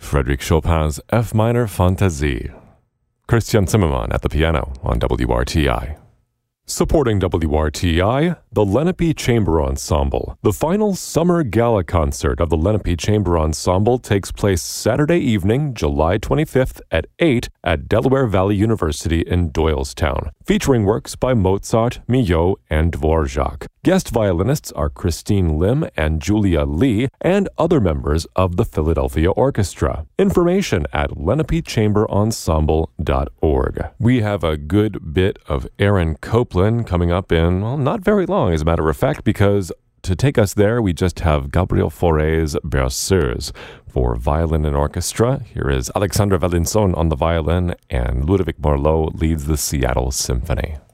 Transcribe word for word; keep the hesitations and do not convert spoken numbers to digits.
Frédéric Chopin's F minor Fantasie. Christian Zimmermann at the piano on W R T I. Supporting W R T I, the Lenape Chamber Ensemble. The final summer gala concert of the Lenape Chamber Ensemble takes place Saturday evening, July twenty-fifth at eight at Delaware Valley University in Doylestown, featuring works by Mozart, Milhaud, and Dvorak. Guest violinists are Christine Lim and Julia Lee, and other members of the Philadelphia Orchestra. Information at lenape chamber ensemble dot org. We have a good bit of Aaron Copland coming up in, well, not very long, as a matter of fact, because to take us there, we just have Gabriel Fauré's Berceuse. For violin and orchestra, here is Alexandre Valençon on the violin, and Ludovic Morlot leads the Seattle Symphony.